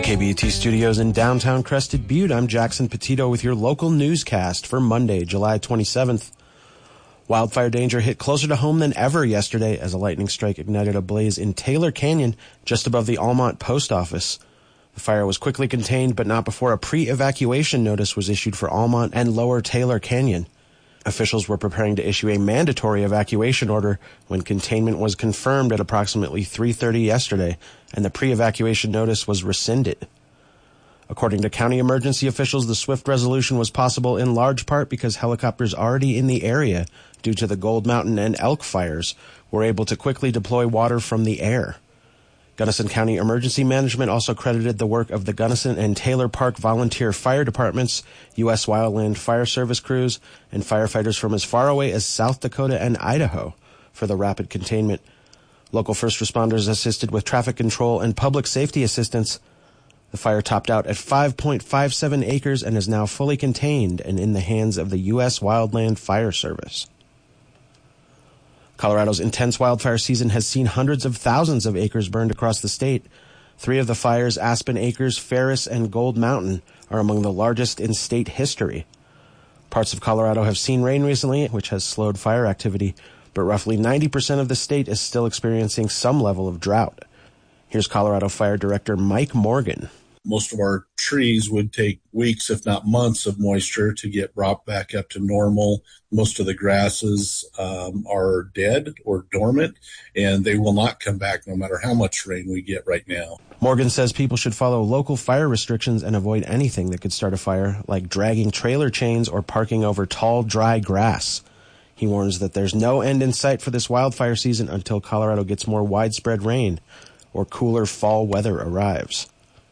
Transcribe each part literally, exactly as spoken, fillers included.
K B U T studios in downtown Crested Butte, I'm Jackson Petito with your local newscast for Monday, July twenty-seventh. Wildfire danger hit closer to home than ever yesterday as a lightning strike ignited a blaze in Taylor Canyon just above the Almont post office. The fire was quickly contained, but not before a pre-evacuation notice was issued for Almont and Lower Taylor Canyon. Officials were preparing to issue a mandatory evacuation order when containment was confirmed at approximately three thirty yesterday, and the pre-evacuation notice was rescinded. According to county emergency officials, the swift resolution was possible in large part because helicopters already in the area due to the Gold Mountain and Elk fires were able to quickly deploy water from the air. Gunnison County Emergency Management also credited the work of the Gunnison and Taylor Park Volunteer Fire Departments, U S Wildland Fire Service crews, and firefighters from as far away as South Dakota and Idaho for the rapid containment. Local first responders assisted with traffic control and public safety assistance. The fire topped out at five point five seven acres and is now fully contained and in the hands of the U S Wildland Fire Service. Colorado's intense wildfire season has seen hundreds of thousands of acres burned across the state. Three of the fires, Aspen Acres, Ferris, and Gold Mountain, are among the largest in state history. Parts of Colorado have seen rain recently, which has slowed fire activity, but roughly ninety percent of the state is still experiencing some level of drought. Here's Colorado Fire Director Mike Morgan. Most of our trees would take weeks, if not months, of moisture to get brought back up to normal. Most of the grasses um, are dead or dormant, and they will not come back no matter how much rain we get right now. Morgan says people should follow local fire restrictions and avoid anything that could start a fire, like dragging trailer chains or parking over tall, dry grass. He warns that there's no end in sight for this wildfire season until Colorado gets more widespread rain or cooler fall weather arrives.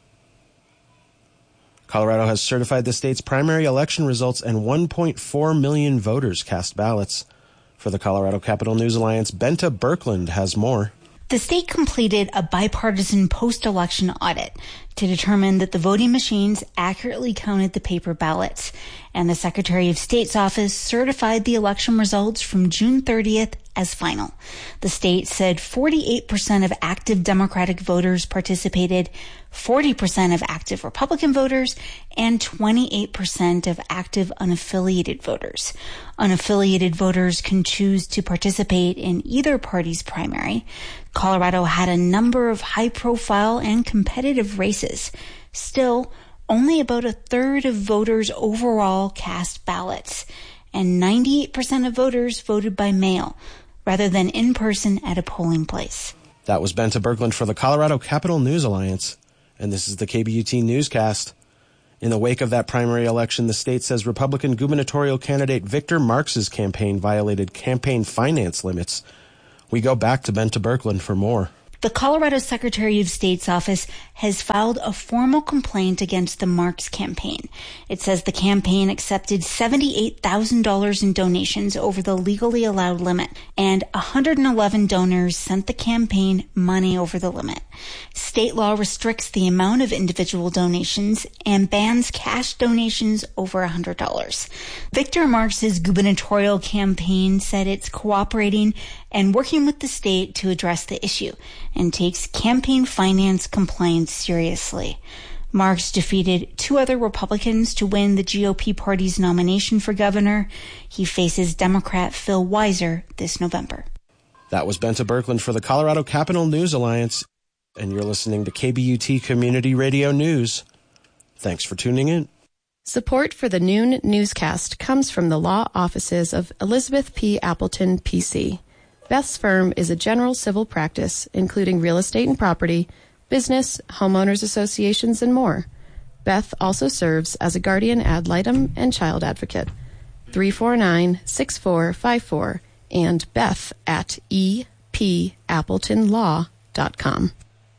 Colorado has certified the state's primary election results, and one point four million voters cast ballots. For the Colorado Capital News Alliance, Benta Birkeland has more. The state completed a bipartisan post-election audit to determine that the voting machines accurately counted the paper ballots, and the Secretary of State's office certified the election results from June thirtieth as final. The state said forty-eight percent of active Democratic voters participated, forty percent of active Republican voters, and twenty-eight percent of active unaffiliated voters. Unaffiliated voters can choose to participate in either party's primary. Colorado had a number of high-profile and competitive races. Still, only about a third of voters overall cast ballots, and ninety-eight percent of voters voted by mail, rather than in person at a polling place. That was Benta Birkeland for the Colorado Capital News Alliance, and this is the K B U T Newscast. In the wake of that primary election, the state says Republican gubernatorial candidate Victor Marx's campaign violated campaign finance limits. We go back to Benta Birkeland for more. The Colorado Secretary of State's office has filed a formal complaint against the Marx campaign. It says the campaign accepted seventy-eight thousand dollars in donations over the legally allowed limit, and one hundred eleven donors sent the campaign money over the limit. State law restricts the amount of individual donations and bans cash donations over one hundred dollars. Victor Marx's gubernatorial campaign said it's cooperating and working with the state to address the issue, and takes campaign finance compliance seriously. Marx defeated two other Republicans to win the G O P party's nomination for governor. He faces Democrat Phil Weiser this November. That was Benta Birkeland for the Colorado Capital News Alliance, and you're listening to K B U T Community Radio News. Thanks for tuning in. Support for the noon newscast comes from the law offices of Elizabeth P. Appleton, P C Beth's firm is a general civil practice, including real estate and property, business, homeowners associations, and more. Beth also serves as a guardian ad litem and child advocate. three four nine, six four five four and Beth at e p appleton law dot com.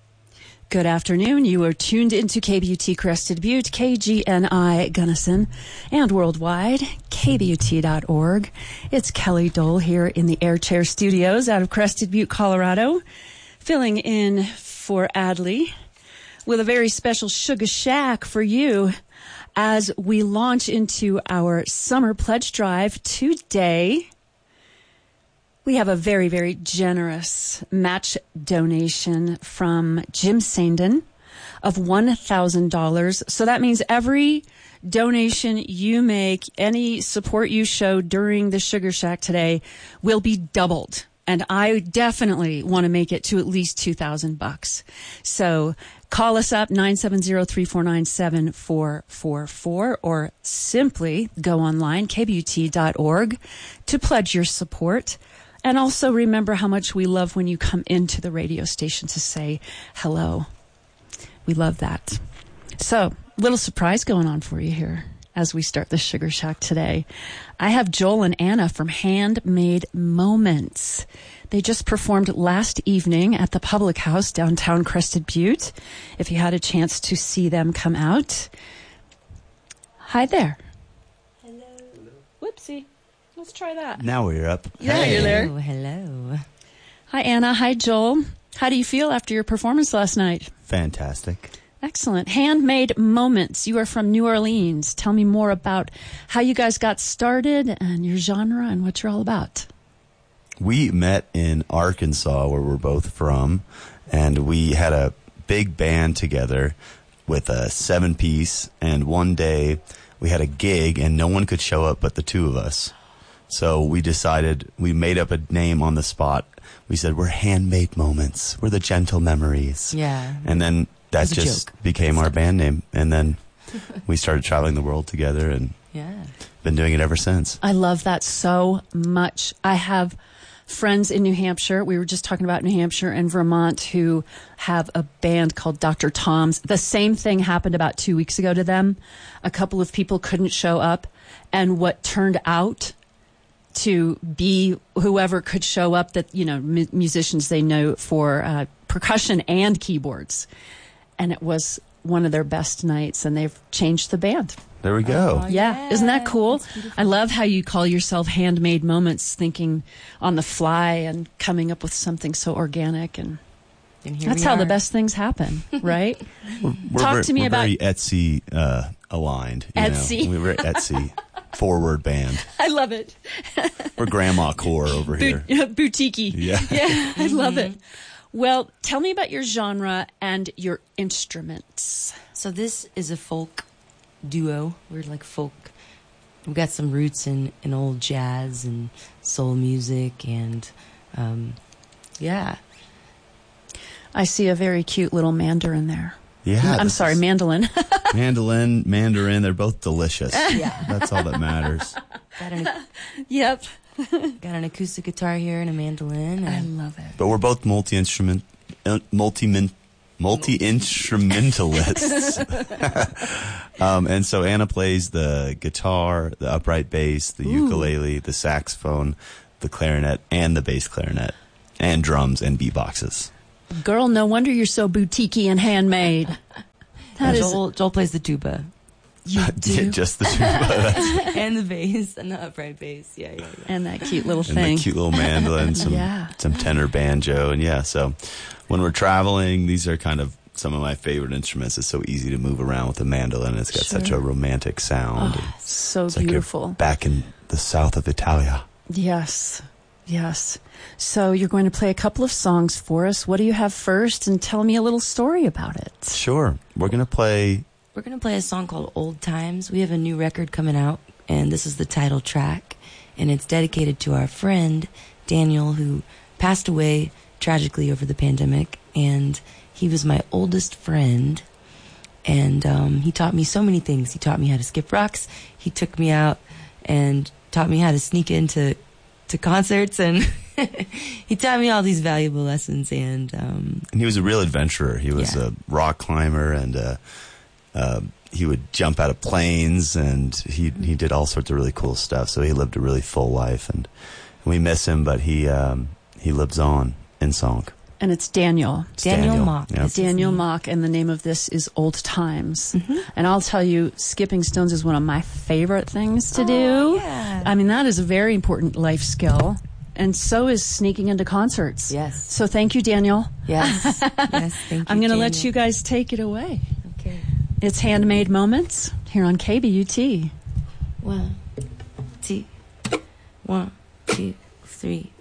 Good afternoon. You are tuned into K B U T Crested Butte, K G N I Gunnison, and worldwide, K B U T dot org. It's Kelly Dole here in the Air Chair Studios out of Crested Butte, Colorado, filling in for Adley with a very special Sugar Shack for you as we launch into our summer pledge drive today. We have a very, very generous match donation from Jim Sandin of one thousand dollars. So that means every donation you make, any support you show during the Sugar Shack today will be doubled. And I definitely want to make it to at least two thousand bucks. So call us up, nine seven zero, three four nine, seven four four four, or simply go online, K B U T dot org, to pledge your support. And also remember how much we love when you come into the radio station to say hello. We love that. So, little surprise going on for you here as we start the Sugar Shack today. I have Joel and Anna from Handmade Moments. They just performed last evening at the Public House downtown Crested Butte. If you had a chance to see them come out. Hi there. Hello. Whoopsie. Let's try that. Now we're up. Yeah, you're there. Hello, hello. Hi, Anna. Hi, Joel. How do you feel after your performance last night? Fantastic. Excellent. Handmade Moments. You are from New Orleans. Tell me more about how you guys got started and your genre and what you're all about. We met in Arkansas, where we're both from, and we had a big band together with a seven-piece, and one day we had a gig, and no one could show up but the two of us. So we decided, we made up a name on the spot. We said, we're Handmade Moments. We're the gentle memories. Yeah. And then that a just joke. became our band name. And then we started traveling the world together and Yeah. been doing it ever since. I love that so much. I have friends in New Hampshire. We were just talking about New Hampshire and Vermont who have a band called Doctor Tom's. The same thing happened about two weeks ago to them. A couple of people couldn't show up, and what turned out to be whoever could show up, that, you know, mu- musicians they know for uh, percussion and keyboards. And it was one of their best nights, and they've changed the band. There we go. Oh, Yeah. yeah. Isn't that cool? That's beautiful. I love how you call yourself Handmade Moments, thinking on the fly and coming up with something so organic. And And here that's we how the are. best things happen, right? We're, we're Talk very, to me we're about- very Etsy uh, aligned. You Etsy. Know? We were Etsy forward band. I love it. We're grandma core over here. Boutique-y. Yeah. Yeah, I love it. Well, tell me about your genre and your instruments. So this is a folk duo. We're like folk. We've got some roots in, in old jazz and soul music and, um, yeah. I see a very cute little mandarin there. Yeah. I'm this sorry, is- mandolin. Mandolin, Mandarin, they're both delicious. Yeah. That's all that matters. Got an, Yep. got an acoustic guitar here and a mandolin. I And love it. But we're both multi-instrument, uh, multi multi-instrumentalists. um, and so Anna plays the guitar, the upright bass, the ukulele, the saxophone, the clarinet, and the bass clarinet, and drums and beatboxes. Girl, no wonder you're so boutique-y and handmade. That and is, Joel, Joel plays the tuba you do. Just the tuba that's- and the bass and the upright bass. Yeah, yeah, yeah. And that cute little and thing. the cute little mandolin, some Yeah. some tenor banjo, and yeah. So when we're traveling, these are kind of some of my favorite instruments. It's so easy to move around with the mandolin. It's got such Sure. a romantic sound. Oh, so It's like you're beautiful. back in the south of Italia. Yes. Yes. So you're going to play a couple of songs for us. What do you have first? And tell me a little story about it. Sure. We're going to play. We're going to play a song called Old Times. We have a new record coming out, and this is the title track. And it's dedicated to our friend, Daniel, who passed away tragically over the pandemic. And he was my oldest friend. And um, he taught me so many things. He taught me how to skip rocks. He took me out and taught me how to sneak into to concerts. And he taught me all these valuable lessons. And um, And he was a real adventurer. He was Yeah. a rock climber, and uh, uh, he would jump out of planes, and he he did all sorts of really cool stuff. So he lived a really full life, and we miss him, but he um, he lives on in song. And it's Daniel. It's Daniel Mock. Yep. is his Daniel name. Mock, and the name of this is Old Times. Mm-hmm. And I'll tell you, skipping stones is one of my favorite things to Oh, do. yeah. I mean, that is a very important life skill. And so is sneaking into concerts. Yes. So thank you, Daniel. Yes. Yes. Thank you. I'm going to let Daniel. you guys take it away. Okay. It's Handmade Moments here on K B U T. One, two, one, two, three.